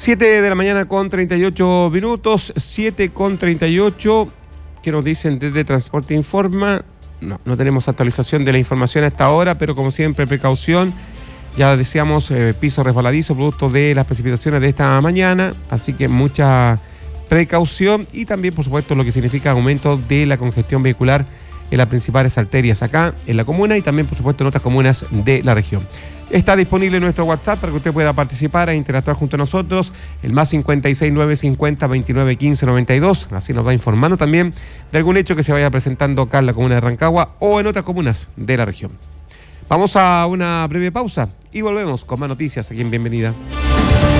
7 de la mañana con 38 minutos, 7:38. ¿Qué nos dicen desde Transporte Informa? No tenemos actualización de la información a esta hora, pero como siempre, precaución. Ya decíamos piso resbaladizo producto de las precipitaciones de esta mañana, así que mucha precaución y también, por supuesto, lo que significa aumento de la congestión vehicular en las principales arterias acá en la comuna y también, por supuesto, en otras comunas de la región. Está disponible nuestro WhatsApp para que usted pueda participar e interactuar junto a nosotros, el más 56950 29 15 92. Así nos va informando también de algún hecho que se vaya presentando acá en la comuna de Rancagua o en otras comunas de la región. Vamos a una breve pausa y volvemos con más noticias aquí en Bienvenida.